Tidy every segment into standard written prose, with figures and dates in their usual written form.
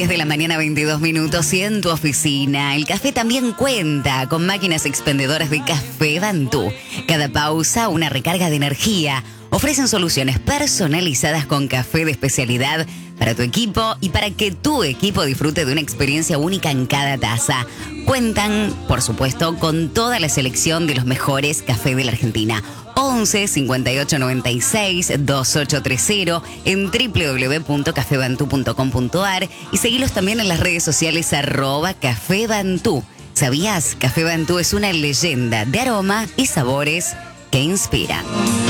10 de la mañana, 22 minutos, y en tu oficina. El café también cuenta con máquinas expendedoras de café Bantú. Cada pausa, una recarga de energía. Ofrecen soluciones personalizadas con café de especialidad para tu equipo y para que tu equipo disfrute de una experiencia única en cada taza. Cuentan, por supuesto, con toda la selección de los mejores cafés de la Argentina. 11 58 96 2830 en www.cafebantú.com.ar y seguilos también en las redes sociales @cafebantú. ¿Sabías? Café Bantú es una leyenda de aroma y sabores que inspiran.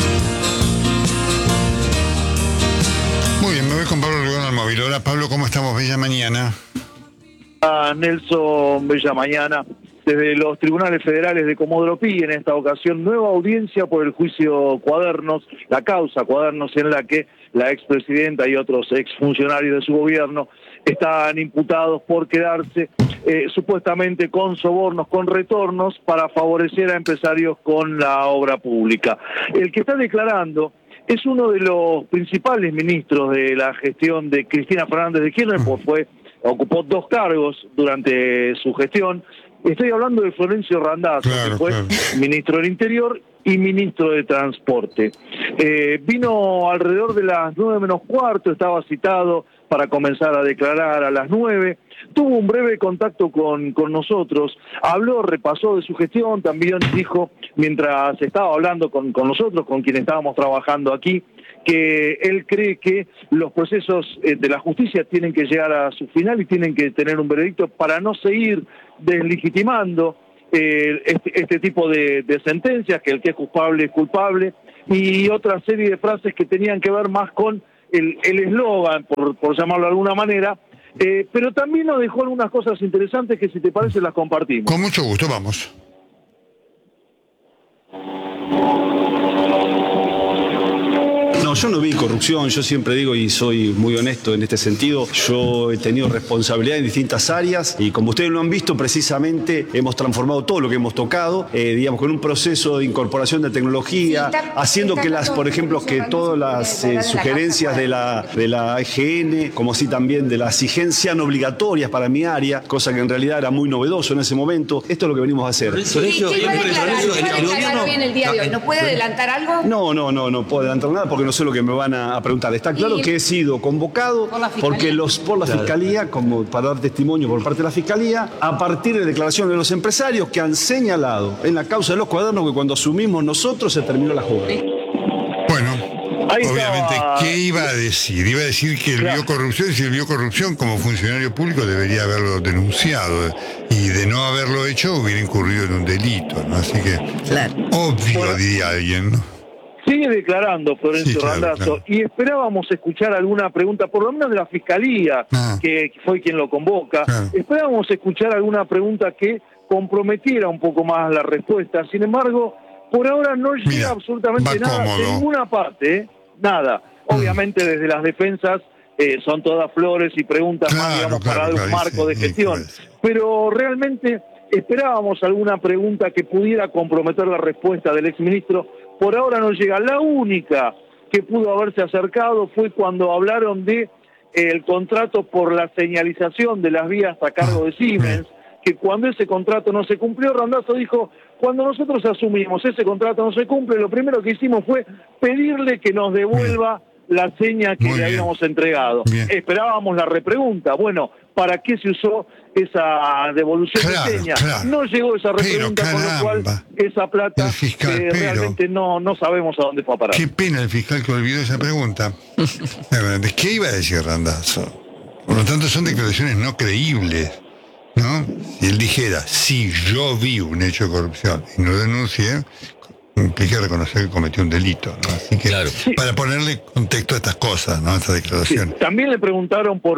Muy bien, me voy con Pablo Rugón al móvil. Hola Pablo, ¿cómo estamos? Bella mañana. Nelson, bella mañana. Desde los tribunales federales de Comodoro Pi, en esta ocasión, nueva audiencia por el juicio Cuadernos, la causa Cuadernos, en la que la expresidenta y otros exfuncionarios de su gobierno están imputados por quedarse supuestamente con sobornos, con retornos, para favorecer a empresarios con la obra pública. El que está declarando es uno de los principales ministros de la gestión de Cristina Fernández de Kirchner, pues ocupó 2 cargos durante su gestión. Estoy hablando de Florencio Randazzo, que fue ministro del Interior y ministro de Transporte. Vino alrededor de las 9 menos cuarto, estaba citado para comenzar a declarar a las 9. Tuvo un breve contacto con nosotros, habló, repasó de su gestión, también dijo, mientras estaba hablando con nosotros, con quienes estábamos trabajando aquí, que él cree que los procesos de la justicia tienen que llegar a su final y tienen que tener un veredicto para no seguir deslegitimando este tipo de sentencias, que el que es culpable, y otra serie de frases que tenían que ver más con el eslogan, por llamarlo de alguna manera, pero también nos dejó algunas cosas interesantes que, si te parece, las compartimos. Con mucho gusto, vamos. No, yo no vi corrupción, yo siempre digo, y soy muy honesto en este sentido, yo he tenido responsabilidad en distintas áreas y, como ustedes lo han visto, precisamente hemos transformado todo lo que hemos tocado, digamos, con un proceso de incorporación de tecnología, haciendo que por ejemplo, que todas las sugerencias de la EGN, como así también de la SIGEN, sean obligatorias para mi área, cosa que en realidad era muy novedoso en ese momento. Esto es lo que venimos a hacer. ¿Qué va a declarar bien el día de hoy? ¿No puede adelantar algo? No puedo adelantar nada porque no sé lo que me van a preguntar. Está claro que he sido convocado por la Fiscalía, como para dar testimonio por parte de la Fiscalía, a partir de declaraciones de los empresarios que han señalado en la causa de los cuadernos que cuando asumimos nosotros se terminó la joda. Bueno, obviamente, ¿qué iba a decir? Iba a decir que él vio corrupción, y si él vio corrupción como funcionario público debería haberlo denunciado, y de no haberlo hecho hubiera incurrido en un delito, ¿no? Así que, obvio, diría alguien, ¿no? Sigue declarando Florencio Randazzo, y esperábamos escuchar alguna pregunta, por lo menos de la Fiscalía, que fue quien lo convoca. Esperábamos escuchar alguna pregunta que comprometiera un poco más la respuesta. Sin embargo, por ahora no llega absolutamente nada de ninguna parte, nada. Obviamente desde las defensas son todas flores y preguntas más, digamos, para dar un marco de gestión. Pero realmente esperábamos alguna pregunta que pudiera comprometer la respuesta del exministro. Por ahora no llega. La única que pudo haberse acercado fue cuando hablaron de el contrato por la señalización de las vías a cargo de Siemens, que cuando ese contrato no se cumplió, Randazzo dijo, cuando nosotros asumimos ese contrato no se cumple, lo primero que hicimos fue pedirle que nos devuelva la seña que le habíamos entregado. Esperábamos la repregunta. Bueno, ¿para qué se usó esa devolución de seña? No llegó esa repregunta, con lo cual esa plata realmente no sabemos a dónde fue a parar. Qué pena el fiscal que olvidó esa pregunta. ¿Qué iba a decir Randazzo? Por lo tanto, son declaraciones no creíbles, ¿no? Si él dijera, sí, yo vi un hecho de corrupción y no denuncié, implica reconocer que cometió un delito, ¿no? Así que, para ponerle contexto a estas cosas, ¿no? A estas declaraciones. También le preguntaron por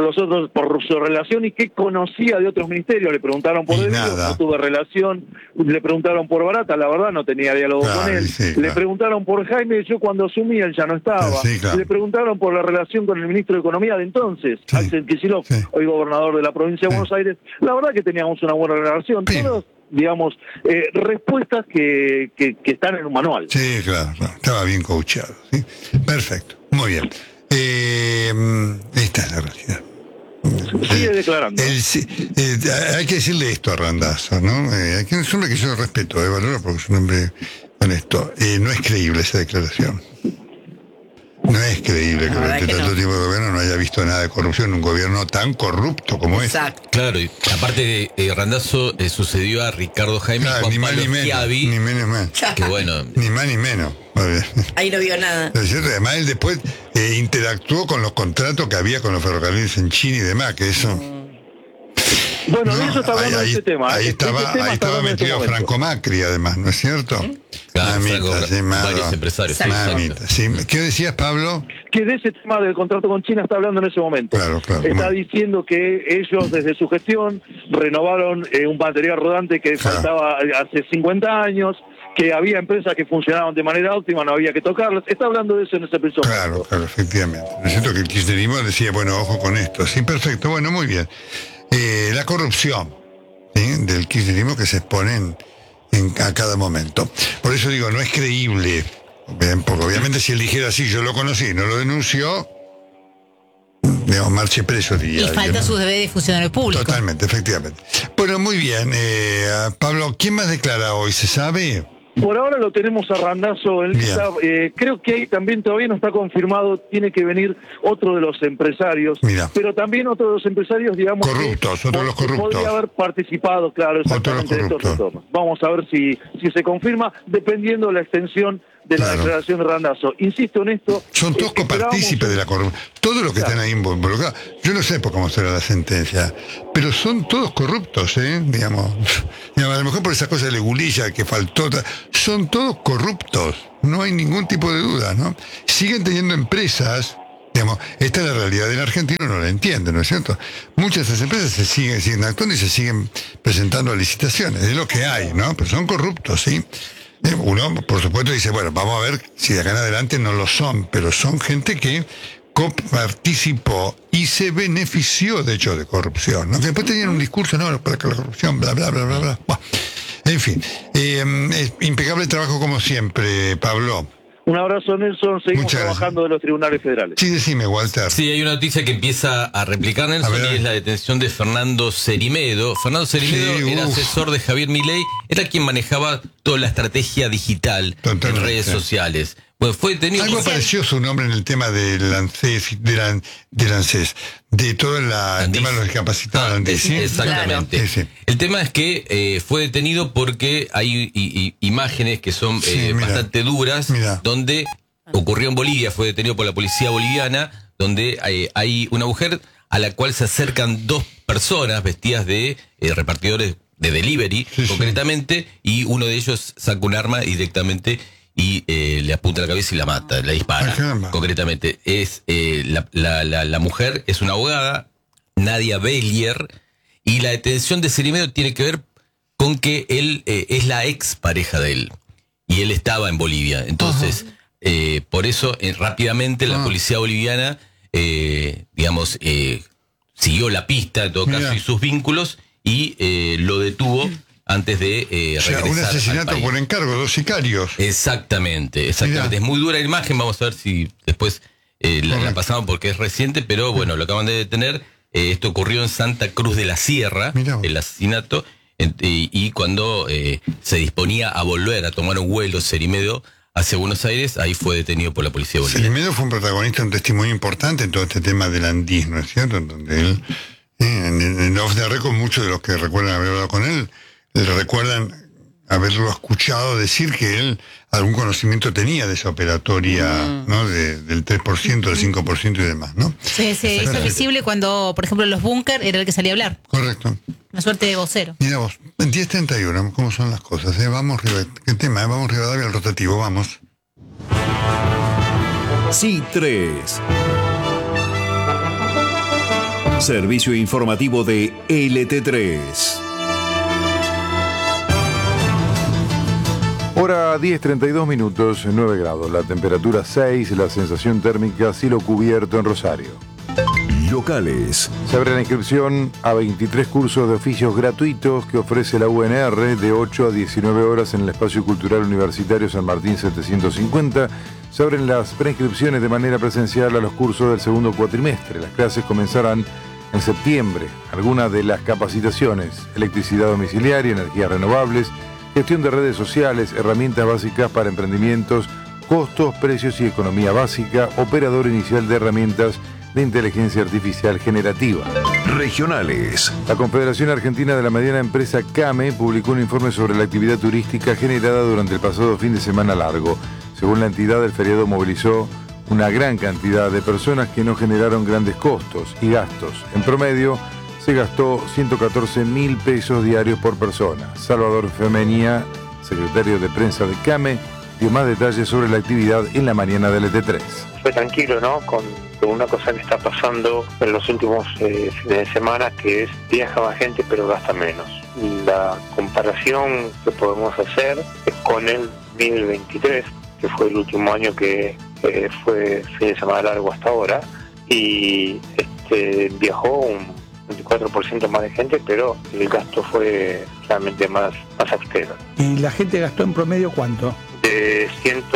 su relación y qué conocía de otros ministerios. Le preguntaron por Delio, no tuve relación. Le preguntaron por Barata, la verdad no tenía diálogo con él. Le preguntaron por Jaime, yo cuando asumí él ya no estaba. Le preguntaron por la relación con el ministro de Economía de entonces, Axel Kicillof, hoy gobernador de la provincia de Buenos Aires. La verdad que teníamos una buena relación. Todos, digamos, respuestas que están en un manual. Sí, claro, estaba bien coacheado, ¿sí? Perfecto, muy bien. Esta es la realidad. Sigue declarando. Hay que decirle esto a Randazzo, ¿no? Es un hombre que yo respeto, valoro porque es un hombre honesto. No es creíble esa declaración. No es creíble que durante tanto tiempo de gobierno no haya visto nada de corrupción en un gobierno tan corrupto como Exacto. este. Claro, y aparte Randazzo sucedió a Ricardo Jaime y Juan Pablo Schiavi. Ni menos más. Que bueno. Ni más ni menos. Ahí no vio nada. ¿No es cierto? Además, él después interactuó con los contratos que había con los ferrocarriles en China y demás, que eso... Bueno, de eso está hablando de este tema. Ahí estaba metido Franco Macri, además, ¿no es cierto? Claro, Mamita, sí, varios empresarios. Mamita, sí. ¿Qué decías, Pablo? Que de ese tema del contrato con China está hablando en ese momento. Claro. Está diciendo que ellos desde su gestión renovaron un material rodante que faltaba hace 50 años, que había empresas que funcionaban de manera óptima, no había que tocarlas. Está hablando de eso en ese preciso momento. Claro, efectivamente. Es cierto que el kirchnerismo decía, bueno, ojo con esto. Sí, perfecto, bueno, muy bien. La corrupción, ¿sí?, del kirchnerismo que se expone a cada momento. Por eso digo, no es creíble. Bien, porque obviamente si él dijera así, yo lo conocí, no lo denunció, digamos, marche preso, diría. Y falta sus deberes de funcionario público. Totalmente, efectivamente. Bueno, muy bien. Pablo, ¿quién más declara hoy? ¿Se sabe? Por ahora lo tenemos a Randazzo en lista. Creo que ahí también todavía no está confirmado, tiene que venir otro de los empresarios. Mira. Pero también otro de los empresarios, digamos, corruptos, otro de los corruptos. Podría haber participado, claro, exactamente de estos retornos. Vamos a ver si se confirma, dependiendo de la extensión de la declaración de Randazzo. Insisto en esto. Son todos copartícipes de la corrupción. Todos los que están ahí involucrados. Yo no sé por cómo será la sentencia, pero son todos corruptos, digamos, a lo mejor por esas cosas de Legulilla que faltó. Son todos corruptos. No hay ningún tipo de duda, ¿no? Siguen teniendo empresas. Digamos, esta es la realidad del argentino, no la entiende, ¿no es cierto? Muchas de esas empresas se siguen actuando y se siguen presentando a licitaciones. Es lo que hay, ¿no? Pero son corruptos, ¿sí? Uno, por supuesto, dice, bueno, vamos a ver si de acá en adelante no lo son, pero son gente que coparticipó y se benefició de hechos de corrupción, ¿no? Que después tenían un discurso, no, para que la corrupción, bla, bla, bla, bla, bla. Bueno, en fin, impecable trabajo como siempre, Pablo. Un abrazo, Nelson. Seguimos trabajando de los tribunales federales. Sí, decime, Walter. Sí, hay una noticia que empieza a replicar, Nelson, y es la detención de Fernando Cerimedo. Fernando Cerimedo era asesor de Javier Milei, era quien manejaba toda la estrategia digital en redes sociales. Bueno, fue detenido. Algo pareció su nombre en el tema del ANSES, de todo el tema de los discapacitados. ¿Sí? Exactamente. Claro. Sí. El tema es que fue detenido porque hay imágenes que son bastante duras, donde ocurrió en Bolivia, fue detenido por la policía boliviana, donde hay una mujer a la cual se acercan dos personas vestidas de repartidores de delivery, concretamente, y uno de ellos saca un arma directamente y le apunta a la cabeza y la mata, la dispara. Concretamente, es la mujer es una abogada, Nadia Bellier, y la detención de Cerimedo tiene que ver con que él es la ex pareja de él, y él estaba en Bolivia. Entonces, por eso, rápidamente la policía boliviana, siguió la pista, en todo caso, y sus vínculos, y lo detuvo antes de regresar. Un asesinato por encargo, 2 sicarios. Exactamente. Mirá. Es muy dura la imagen, vamos a ver si después la pasamos porque es reciente, pero bueno, lo acaban de detener. Esto ocurrió en Santa Cruz de la Sierra, el asesinato, y cuando se disponía a volver a tomar un vuelo Cerimedo hacia Buenos Aires, ahí fue detenido por la policía boliviana. Cerimedo fue un protagonista, un testimonio importante en todo este tema del andismo, ¿no es cierto? En donde él, en Off the Record, muchos de los que recuerdan haber hablado con él, le recuerdan haberlo escuchado decir que él algún conocimiento tenía de esa operatoria, ¿no? Del 3%, del 5% y demás, ¿no? Se hizo visible cuando, por ejemplo, en los búnker era el que salía a hablar. Correcto. Una suerte de vocero. Mira vos, en 10:31, ¿cómo son las cosas? Vamos, ¿qué tema? Vamos, Rivadavia, al rotativo, vamos. Sí, 3. Servicio informativo de LT3. Hora 10:32 minutos, 9 grados, la temperatura 6, la sensación térmica cielo cubierto en Rosario. Locales. Se abre la inscripción a 23 cursos de oficios gratuitos que ofrece la UNR de 8 a 19 horas en el Espacio Cultural Universitario San Martín 750. Se abren las preinscripciones de manera presencial a los cursos del segundo cuatrimestre. Las clases comenzarán en septiembre algunas de las capacitaciones: electricidad domiciliaria, energías renovables, gestión de redes sociales, herramientas básicas para emprendimientos, costos, precios y economía básica, operador inicial de herramientas de inteligencia artificial generativa. Regionales. La Confederación Argentina de la Mediana Empresa CAME publicó un informe sobre la actividad turística generada durante el pasado fin de semana largo. Según la entidad, el feriado movilizó una gran cantidad de personas que no generaron grandes costos y gastos. En promedio, se gastó 114.000 pesos diarios por persona. Salvador Femenía, secretario de prensa de CAME, dio más detalles sobre la actividad en la mañana del ET3. Fue tranquilo, ¿no? Con una cosa que está pasando en los últimos fines de semana, que es viaja más gente pero gasta menos. La comparación que podemos hacer es con el 2023, que fue el último año que fue fin de semana largo hasta ahora, y viajó un 24% más de gente, pero el gasto fue realmente más austero. ¿Y la gente gastó en promedio cuánto? De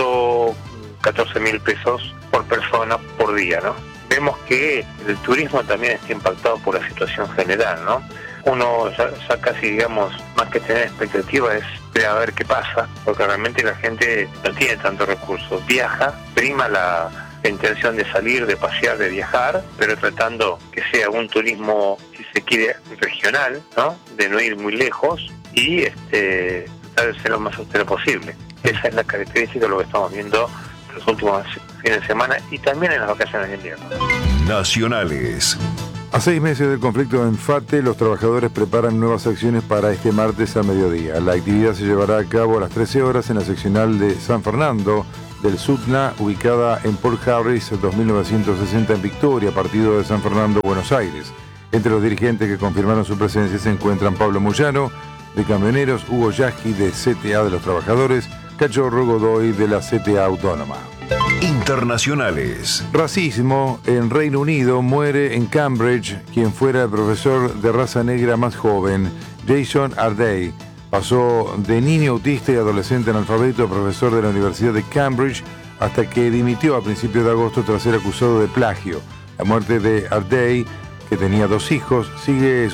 114.000 pesos por persona por día, ¿no? Vemos que el turismo también está impactado por la situación general, ¿no? Uno ya casi, digamos, más que tener expectativa es de a ver qué pasa, porque realmente la gente no tiene tantos recursos. Viaja, prima la intención de salir, de pasear, de viajar, pero tratando que sea un turismo, si se quiere, regional, ¿no? De no ir muy lejos y tratar de ser lo más austero posible. Esa es la característica de lo que estamos viendo en los últimos fines de semana y también en las vacaciones de invierno. Nacionales. A 6 meses del conflicto en FATE, los trabajadores preparan nuevas acciones para este martes a mediodía. La actividad se llevará a cabo a las 13 horas en la seccional de San Fernando del SUTNA, ubicada en Port Harris 2960 en Victoria, partido de San Fernando, Buenos Aires. Entre los dirigentes que confirmaron su presencia se encuentran Pablo Moyano, de Camioneros, Hugo Yasky, de CTA de los Trabajadores, Cachorro Godoy, de la CTA Autónoma. Internacionales. Racismo. En Reino Unido muere en Cambridge quien fuera el profesor de raza negra más joven, Jason Ardey. Pasó de niño autista y adolescente analfabeto a profesor de la Universidad de Cambridge hasta que dimitió a principios de agosto tras ser acusado de plagio. La muerte de Ardey, que tenía 2 hijos, sigue